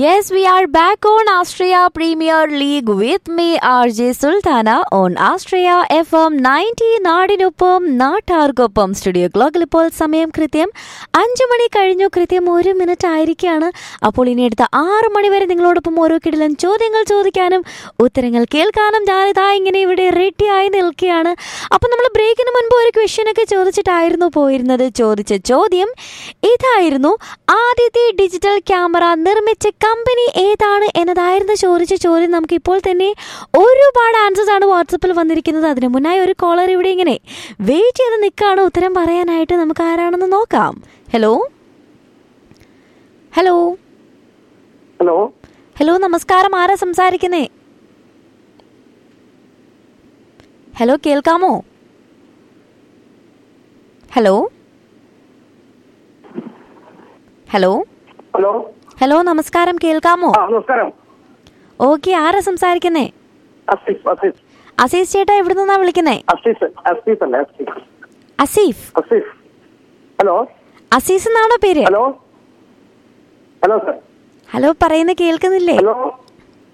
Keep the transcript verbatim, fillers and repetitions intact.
Yes, we are back on Austria Premier League with me, R J Sultana, on Austria F M ninety നാടിനൊപ്പം നാട്ടാർക്കൊപ്പം. Studio ക്ലോക്കിൽ ഇപ്പോൾ സമയം കൃത്യം അഞ്ചു മണി കഴിഞ്ഞു, കൃത്യം ഒരു മിനിറ്റ് ആയിരിക്കുകയാണ്. അപ്പോൾ ഇനി അടുത്ത ആറ് മണി വരെ നിങ്ങളോടൊപ്പം ഓരോ കിടിലൻ ചോദ്യങ്ങൾ ചോദിക്കാനും ഉത്തരങ്ങൾ കേൾക്കാനും ഞാനിതാ ഇങ്ങനെ ഇവിടെ റെഡി ആയി നിൽക്കുകയാണ്. അപ്പം നമ്മൾ ബ്രേക്കിന് മുൻപ് ഒരു ക്വസ്റ്റ്യനൊക്കെ ചോദിച്ചിട്ടായിരുന്നു പോയിരുന്നത്. ചോദിച്ച ചോദ്യം ഇതായിരുന്നു: ആദ്യത്തെ ഡിജിറ്റൽ ക്യാമറ നിർമ്മിച്ച കമ്പനി ഏതാണ് എന്നതായിരുന്നു ചോദിച്ച ചോദ്യം. നമുക്ക് ഇപ്പോൾ തന്നെ ഒരുപാട് ആൻസേഴ്സ് ആണ് വാട്സപ്പിൽ വന്നിരിക്കുന്നത്. അതിന് മുന്നായി ഒരു കോളർ ഇവിടെ ഇങ്ങനെ വെയിറ്റ് ചെയ്ത് നിൽക്കുകയാണ് ഉത്തരം പറയാനായിട്ട്. നമുക്ക് ആരാണെന്ന് നോക്കാം. ഹലോ ഹലോ ഹലോ ഹലോ നമസ്കാരം, ആരാ സംസാരിക്കുന്നേ? ഹലോ, കേൾക്കാമോ? ഹലോ ഹലോ ഹലോ ഹലോ നമസ്കാരം, കേൾക്കാമോ? ആ നമസ്കാരം. ഓക്കെ, ആരാ സംസാരിക്കുന്നേ? അസീഫ് അസീഫ് അസീസ് ചേട്ടാ, എവിടെ നിന്നാ വിളിക്കുന്നേ? അസീഫ് അസീഫ് അല്ലേ as if as if as if hello Azeez എന്നാണോ പേര്? ഹലോ ഹലോ സർ ഹലോ പറയുന്നത് കേൾക്കുന്നില്ലേ? ഹലോ